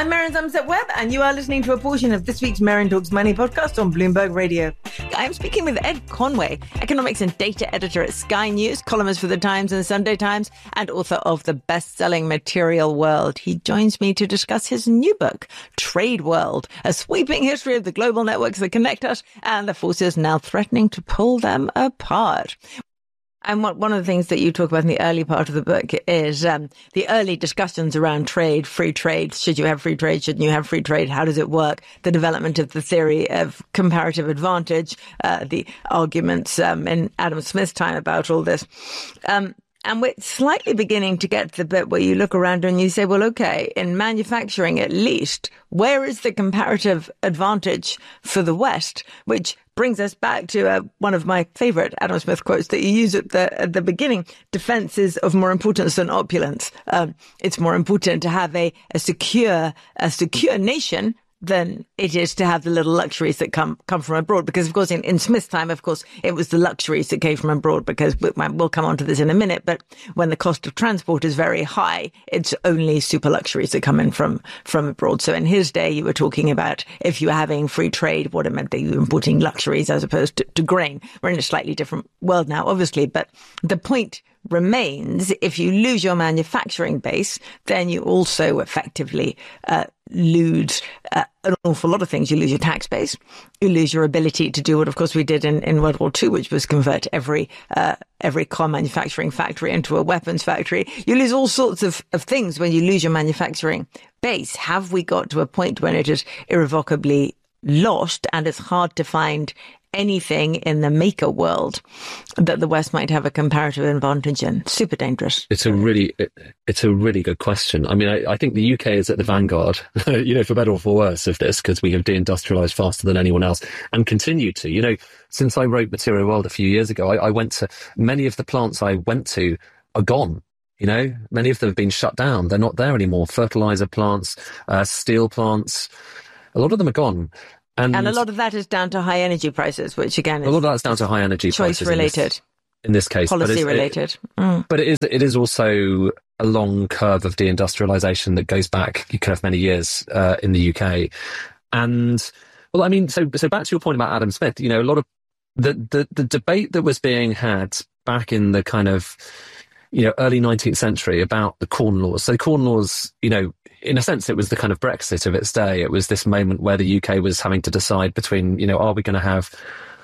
I'm Marion Somerset-Webb, and you are listening to a portion of this week's Marion Talks Money podcast on Bloomberg Radio. I'm speaking with Ed Conway, economics and data editor at Sky News, columnist for The Times and Sunday Times, and author of the best-selling Material World. He joins me to discuss his new book, Trade World, a sweeping history of the global networks that connect us and the forces now threatening to pull them apart. And one of the things that you talk about in the early part of the book is the early discussions around trade, free trade. Should you have free trade? Shouldn't you have free trade? How does it work? The development of the theory of comparative advantage, the arguments in Adam Smith's time about all this. And we're slightly beginning to get to the bit where you look around and you say, well, okay, in manufacturing at least, where is the comparative advantage for the West? Which brings us back to one of my favorite Adam Smith quotes that you use at the beginning. Defense is of more importance than opulence. It's more important to have a secure nation than it is to have the little luxuries that come from abroad. Because, of course, in Smith's time, of course, it was the luxuries that came from abroad, because we'll come on to this in a minute. But when the cost of transport is very high, it's only super luxuries that come in from abroad. So in his day, you were talking about if you were having free trade, what it meant that you were importing luxuries as opposed to grain. We're in a slightly different world now, obviously. But the point remains, if you lose your manufacturing base, then you also effectively lose an awful lot of things. You lose your tax base. You lose your ability to do what, of course, we did in World War II, which was convert every car manufacturing factory into a weapons factory. You lose all sorts of things when you lose your manufacturing base. Have we got to a point when it is irrevocably lost and it's hard to find anything in the maker world that the West might have a comparative advantage in? Super dangerous. It's a really good question. I mean, I think the UK is at the vanguard, for better or for worse of this, because we have deindustrialized faster than anyone else and continue to. Since I wrote Material World a few years ago, I went to many of the plants I went to are gone. Many of them have been shut down. They're not there anymore. Fertilizer plants, steel plants, a lot of them are gone. And a lot of that is down to high energy prices, which again is a lot of that's down to high energy prices. Choice related. In this case. Policy related. But it is also a long curve of deindustrialization that goes back kind of many years in the UK. And, well, I mean, so back to your point about Adam Smith, a lot of the debate that was being had back in the kind of, early 19th century about the Corn Laws. So Corn Laws, in a sense, it was the kind of Brexit of its day. It was this moment where the UK was having to decide between, are we going to have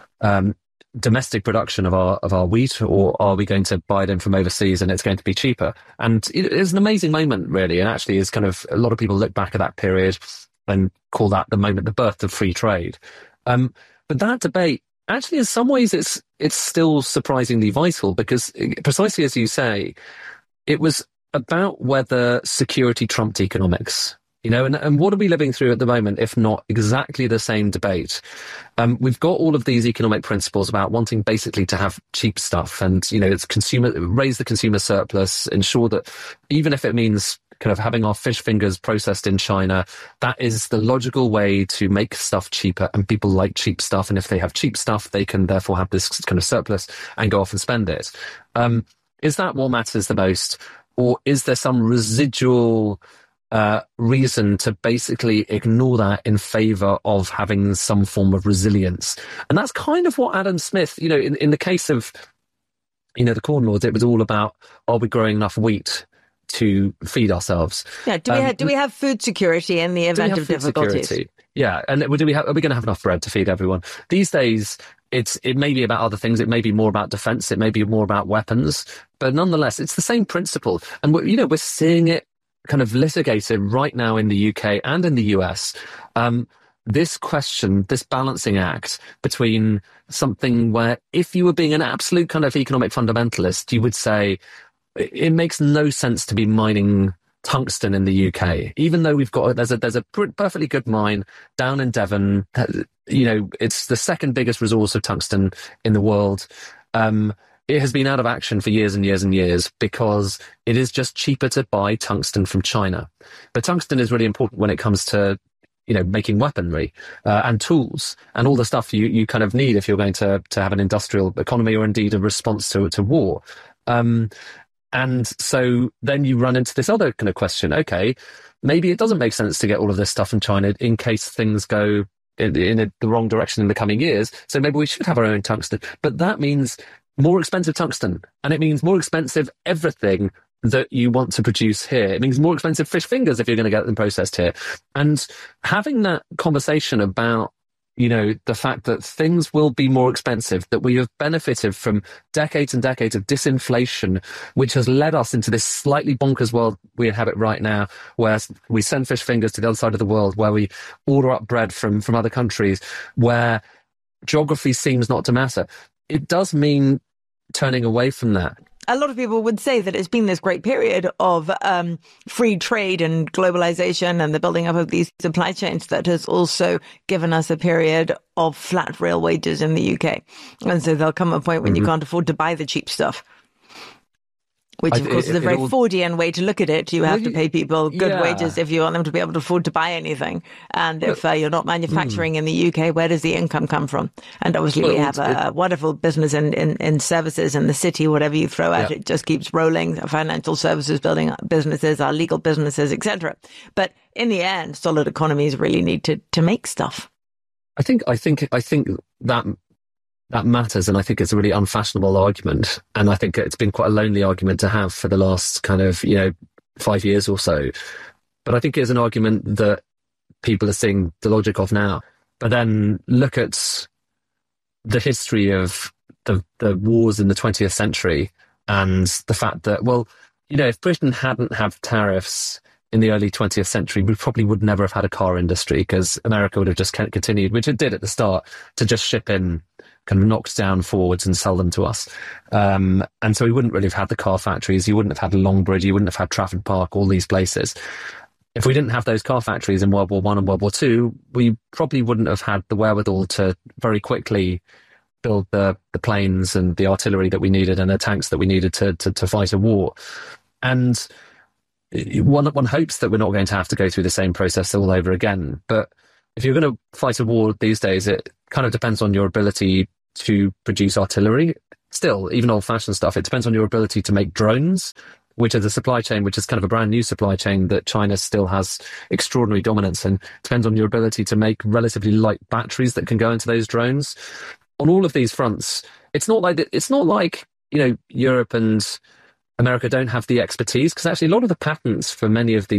domestic production of our wheat, or are we going to buy it in from overseas and it's going to be cheaper? And it is an amazing moment, really. And actually is kind of, a lot of people look back at that period and call that the birth of free trade. But that debate, actually, in some ways, it's still surprisingly vital, because precisely as you say, it was about whether security trumped economics, and what are we living through at the moment, if not exactly the same debate? We've got all of these economic principles about wanting basically to have cheap stuff and, it's raise the consumer surplus, ensure that even if it means kind of having our fish fingers processed in China, that is the logical way to make stuff cheaper, and people like cheap stuff. And if they have cheap stuff, they can therefore have this kind of surplus and go off and spend it. Is that what matters the most? Or is there some residual reason to basically ignore that in favour of having some form of resilience? And that's kind of what Adam Smith, in the case of, the Corn Laws, it was all about, are we growing enough wheat to feed ourselves? Yeah. Do we have food security in the event of difficulties? Security? Yeah. And are we going to have enough bread to feed everyone? These days, it may be about other things. It may be more about defense. It may be more about weapons. But nonetheless, it's the same principle. And we're seeing it kind of litigated right now in the UK and in the US. This question, this balancing act between something where, if you were being an absolute kind of economic fundamentalist, you would say it makes no sense to be mining tungsten in the UK, even though there's a perfectly good mine down in Devon. It's the second biggest resource of tungsten in the world. It has been out of action for years and years and years because it is just cheaper to buy tungsten from China. But tungsten is really important when it comes to, making weaponry and tools and all the stuff you kind of need if you're going to have an industrial economy or indeed a response to war. And so then you run into this other kind of question. Okay, maybe it doesn't make sense to get all of this stuff from China in case things go in the wrong direction in the coming years. So maybe we should have our own tungsten. But that means more expensive tungsten. And it means more expensive everything that you want to produce here. It means more expensive fish fingers if you're going to get them processed here. And having that conversation about, you know, the fact that things will be more expensive, that we have benefited from decades and decades of disinflation, which has led us into this slightly bonkers world we inhabit right now, where we send fish fingers to the other side of the world, where we order up bread from other countries, where geography seems not to matter. It does mean turning away from that. A lot of people would say that it's been this great period of free trade and globalization and the building up of these supply chains that has also given us a period of flat real wages in the UK. And so there'll come a point when you can't afford to buy the cheap stuff. Which, of course, is a very Fordian way to look at it. You have to pay people good wages if you want them to be able to afford to buy anything. And if you're not manufacturing in the UK, where does the income come from? And obviously we have a wonderful business in services in the city. Whatever you throw at it just keeps rolling. Financial services, building businesses, our legal businesses, etc. But in the end, solid economies really need to make stuff. I think that matters, and I think it's a really unfashionable argument, and I think it's been quite a lonely argument to have for the last kind of 5 years or so. But I think it's an argument that people are seeing the logic of now. But then look at the history of the wars in the 20th century and the fact that, well, if Britain hadn't had tariffs in the early 20th century, we probably would never have had a car industry, because America would have just continued, which it did at the start, to just ship in kind of knocked down Fords and sell them to us. And so we wouldn't really have had the car factories. You wouldn't have had Longbridge. You wouldn't have had Trafford Park, all these places. If we didn't have those car factories in World War I and World War II, we probably wouldn't have had the wherewithal to very quickly build the planes and the artillery that we needed and the tanks that we needed to fight a war. And one hopes that we're not going to have to go through the same process all over again. But if you're going to fight a war these days, it kind of depends on your ability to produce artillery. Still, even old-fashioned stuff, it depends on your ability to make drones, which is a supply chain, which is kind of a brand new supply chain that China still has extraordinary dominance in. It depends on your ability to make relatively light batteries that can go into those drones. On all of these fronts, it's not like Europe and America don't have the expertise, because actually a lot of the patents for many of these